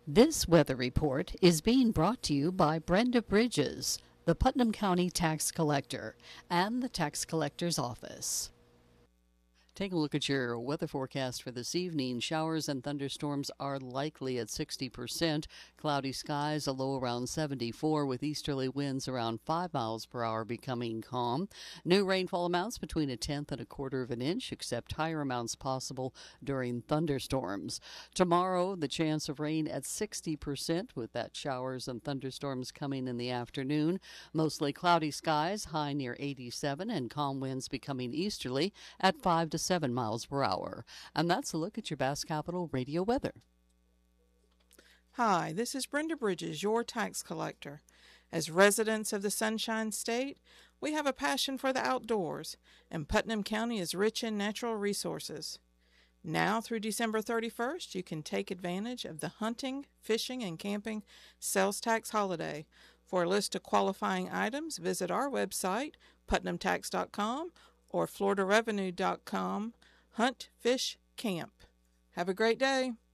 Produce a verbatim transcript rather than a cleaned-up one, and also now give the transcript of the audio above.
This weather report is being brought to you by Brenda Bridges, the Putnam County Tax Collector, and the Tax Collector's Office. Take a look at your weather forecast for this evening. Showers and thunderstorms are likely at sixty percent. Cloudy skies, a low around seventy-four, with easterly winds around five miles per hour becoming calm. New rainfall amounts between a tenth and a quarter of an inch, except higher amounts possible during thunderstorms. Tomorrow, the chance of rain at sixty percent, with that showers and thunderstorms coming in the afternoon. Mostly cloudy skies, high near eighty-seven, and calm winds becoming easterly at five to seven miles per hour. And that's a look at your Bass Capital Radio weather. Hi, this is Brenda Bridges, your tax collector. As residents of the Sunshine State, we have a passion for the outdoors, and Putnam County is rich in natural resources. Now through December thirty-first, you can take advantage of the hunting, fishing, and camping sales tax holiday. For a list of qualifying items, visit our website, putnam tax dot com, or florida revenue dot com. Hunt, fish, camp. Have a great day.